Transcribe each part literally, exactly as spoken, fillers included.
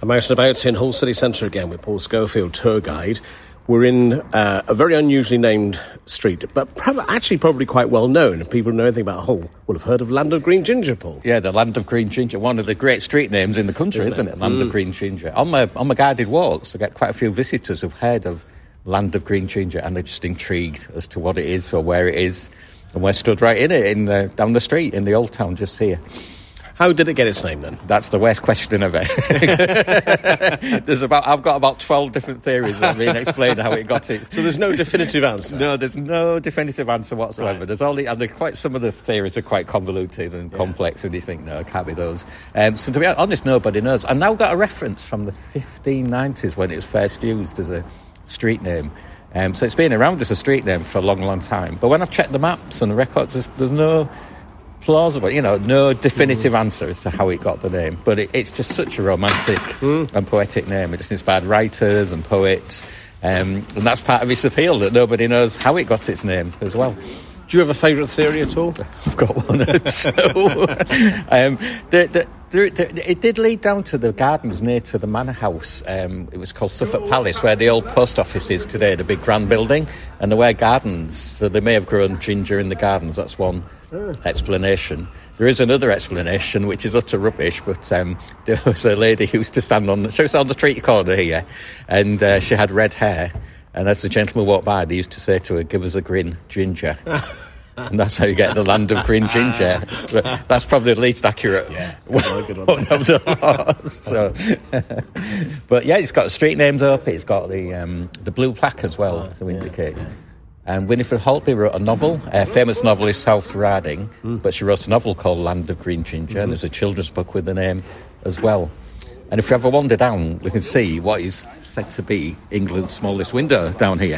I'm out and about in Hull City Centre again with Paul Schofield, tour guide. We're in uh, a very unusually named street, but prob- actually probably quite well known. People who know anything about Hull will have heard of Land of Green Ginger, Paul. Yeah, the Land of Green Ginger, one of the great street names in the country, isn't, isn't it? it? Land mm. of Green Ginger. On my on my guided walks, I get quite a few visitors who've heard of Land of Green Ginger, and they're just intrigued as to what it is or where it is. And we're stood right in it, in the, down the street in the old town just here. How did it get its name, then? That's the worst question ever. There's about I've got about twelve different theories that have been explained how it got it. So there's no definitive answer? No, there's no definitive answer whatsoever. Right. There's only, and quite some of the theories are quite convoluted and yeah. complex, and you think, no, it can't be those. Um, so to be honest, nobody knows. I've now got a reference from the fifteen nineties when it was first used as a street name. Um, so it's been around as a street name for a long, long time. But when I've checked the maps and the records, there's, there's no plausible, you know, no definitive mm. answer as to how it got the name. But it, it's just such a romantic mm. and poetic name. It just inspired writers and poets. Um, and that's part of its appeal, that nobody knows how it got its name as well. Do you have a favourite theory at all? I've got one or two. um, the, the, the, the, it did lead down to the gardens near to the manor house. Um, it was called Suffolk Palace, where the old post office is today, the big grand building. And there were gardens, so they may have grown ginger in the gardens. That's one explanation. There is another explanation, which is utter rubbish, but um, there was a lady who used to stand on the, she was on the street corner here, and uh, she had red hair. And as the gentleman walked by, they used to say to her, "Give us a grin, ginger." And that's how you get the Land of Green Ginger. But that's probably the least accurate yeah, one, good one. one of the lot. So, but yeah, it's got street names up. It's got the um, the blue plaque as well, oh, to yeah, indicate. Yeah. And Winifred Holtby wrote a novel. A famous novelist, South Riding, mm. but she wrote a novel called Land of Green Ginger, mm-hmm. and there's a children's book with the name as well. And if we ever wander down, we can see what is said to be England's smallest window down here.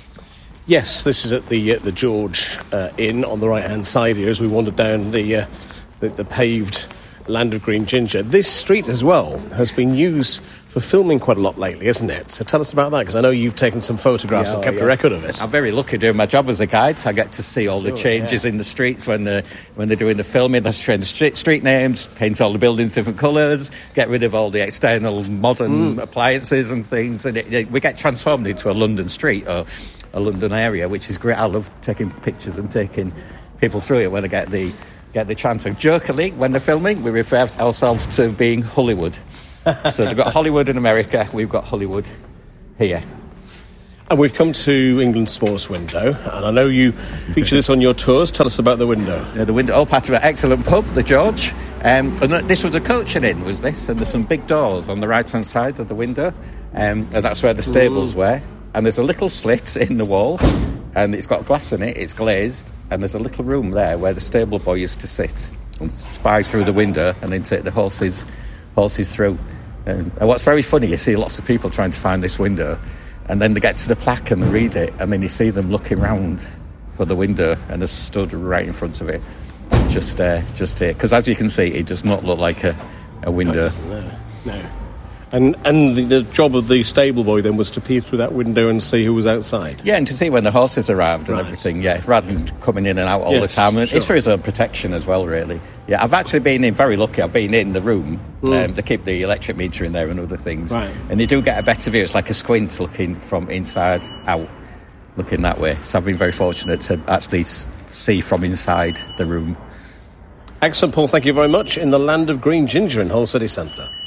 Yes, this is at the uh, the George uh, Inn on the right-hand side here as we wander down the, uh, the the paved Land of Green Ginger. This street as well has been used for filming quite a lot lately, isn't it? So tell us about that, because I know you've taken some photographs yeah, and kept yeah. a record of it. I'm very lucky doing my job as a guide, so I get to see all sure, the changes yeah. in the streets when they're, when they're doing the filming. They change street, street names, paint all the buildings different colours, get rid of all the external modern mm. appliances and things, and it, it, we get transformed into a London street or a London area, which is great. I love taking pictures and taking people through it when I get the get the chance. And jokingly, when they're filming, we refer ourselves to being Hollywood. So they've got Hollywood in America, we've got Hollywood here. And we've come to England's smallest window, and I know you feature this on your tours. Tell us about the window. Yeah, the window, all part of an excellent pub, the George. Um, and this was a coaching inn, was this? And there's some big doors on the right-hand side of the window, um, and that's where the stables Ooh. were. And there's a little slit in the wall, and it's got glass in it, it's glazed, and there's a little room there where the stable boy used to sit and spy through the window and then take the horses horses through. Um, and what's very funny, you see lots of people trying to find this window, and then they get to the plaque and they read it, and then you see them looking round for the window, and they're stood right in front of it, just uh, just here. Because as you can see, it does not look like a, a window. No, no. And and the, the job of the stable boy then was to peer through that window and see who was outside. Yeah, and to see when the horses arrived and right. everything. Yeah, rather than coming in and out all yes, the time. And sure. It's for his own protection as well, really. Yeah, I've actually been in. Very lucky. I've been in the room. Mm. Um, they keep the electric meter in there and other things. Right. And you do get a better view. It's like a squint looking from inside out, looking that way. So I've been very fortunate to actually see from inside the room. Excellent, Paul. Thank you very much. In the Land of Green Ginger in Hull City Centre.